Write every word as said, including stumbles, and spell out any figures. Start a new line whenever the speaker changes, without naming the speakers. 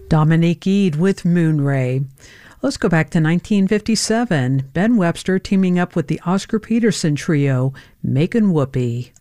Dominique Eade with Moonray. Let's go back to nineteen fifty-seven. Ben Webster teaming up with the Oscar Peterson trio, Makin' Whoopee.